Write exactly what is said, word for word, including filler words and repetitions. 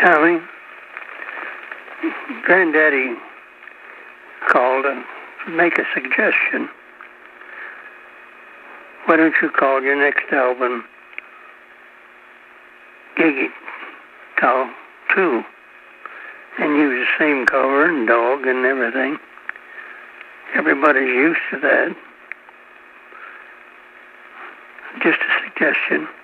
Tommy, Granddaddy called to make a suggestion. Why don't you call your next album Giggy Tall two and use the same cover and dog and everything? Everybody's used to that. Just a suggestion.